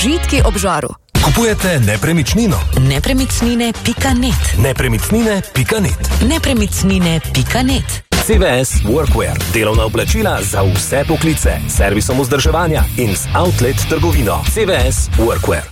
Žitki ob žaru. Kupujete nepremičnino? Nepremičnine.net. Nepremičnine.net. Nepremičnine.net. CVS Workwear. Delovna oblačila za vse poklice. Servisom vzdrževanja in z outlet trgovino. CVS Workwear.